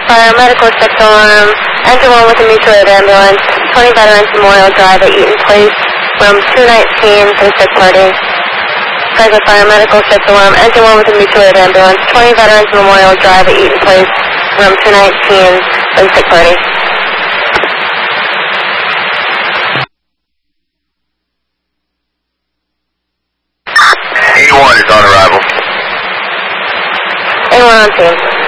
Fire, medical 6 alarm, enter 1 with a mutual aid ambulance, 20 Veterans Memorial Drive at Eaton Place, room 219 for the sick party. Cycle Fire, medical 6 alarm, enter 1 with a mutual aid ambulance, 20 Veterans Memorial Drive at Eaton Place, room 219 for the sick party. A1 is on arrival. A1 on scene.